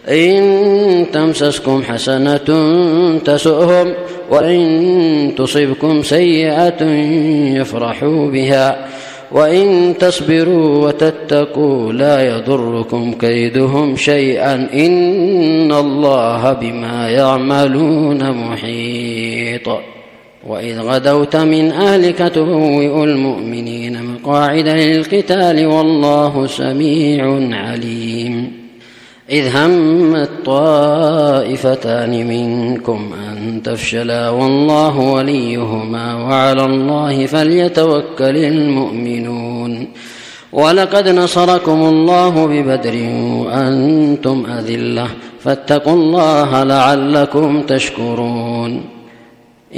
إن تمسسكم حسنة تسؤهم وإن تصبكم سيئة يفرحوا بها وإن تصبروا وتتقوا لا يضركم كيدهم شيئا إن الله بما يعملون محيط. وإذ غدوت من أهلك تبوئ المؤمنين مقاعد للقتال والله سميع عليم. إذ همت طائفتان منكم أن تفشلا والله وليهما وعلى الله فليتوكل المؤمنون. ولقد نصركم الله ببدر وأنتم أذلة فاتقوا الله لعلكم تشكرون.